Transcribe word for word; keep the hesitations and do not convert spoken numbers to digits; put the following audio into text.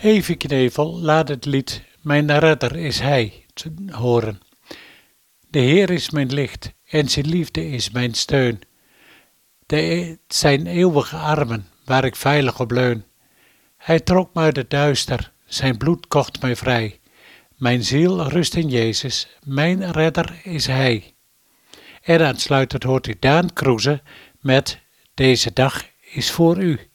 Even Knevel laat het lied Mijn redder is Hij te horen. De Heer is mijn licht en zijn liefde is mijn steun. De, zijn eeuwige armen waar ik veilig op leun. Hij trok me uit het duister, zijn bloed kocht mij vrij. Mijn ziel rust in Jezus, mijn redder is Hij. En aansluitend hoort u Daan Kroeze met Deze dag is voor u.